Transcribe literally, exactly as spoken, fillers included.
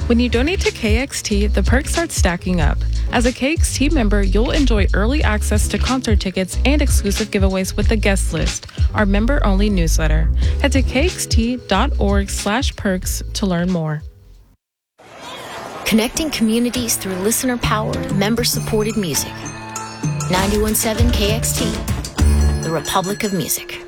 When you donate to K X T, the perks start stacking up. As a K X T member, you'll enjoy early access to concert tickets and exclusive giveaways with the guest list, our member-only newsletter. Head to kxt.org slash perks to learn more. Connecting communities through listener-powered, member-supported music. ninety-one point seven K X T, the Republic of Music.